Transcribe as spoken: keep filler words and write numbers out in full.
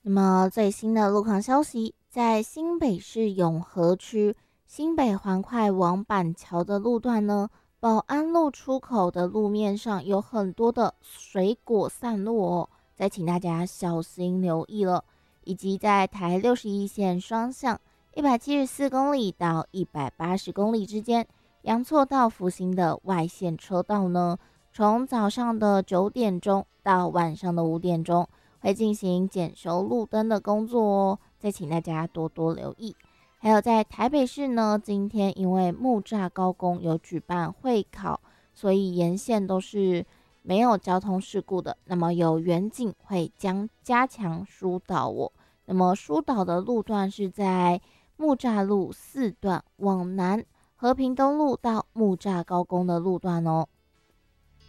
那么最新的路况消息，在新北市永和区新北环快往板桥的路段呢，保安路出口的路面上有很多的水果散落哦，再请大家小心留意了。以及在台六十一线双向一百七十四公里到一百八十公里之间，阳错到福兴的外线车道呢，从早上的九点钟到晚上的五点钟。会进行检修路灯的工作哦，再请大家多多留意。还有在台北市呢，今天因为木栅高工有举办会考，所以沿线都是没有交通事故的。那么有远景会将加强疏导哦。那么疏导的路段是在木栅路四段往南，和平东路到木栅高工的路段哦。